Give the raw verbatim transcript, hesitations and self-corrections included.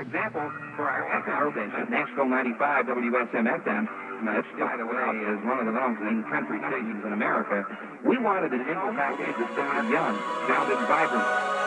example, for our F M station, Nashville ninety-five W S M F M, which, by the way, is one of the longest country stations in America, we wanted an info package that sounded young, sounded vibrant,